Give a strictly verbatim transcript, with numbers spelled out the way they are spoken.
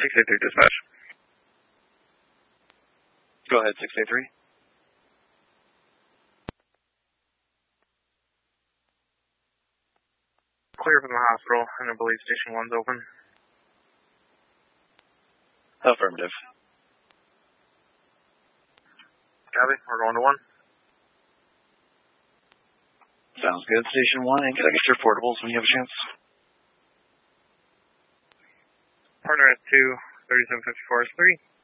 six eight three dispatch. Go ahead, six eight three. Clear from the hospital, and I believe station one's open. Affirmative. Copy, we're going to one. Sounds good, station one, and can I get your portables when you have a chance? Partner at two, thirty-seven fifty-four is three.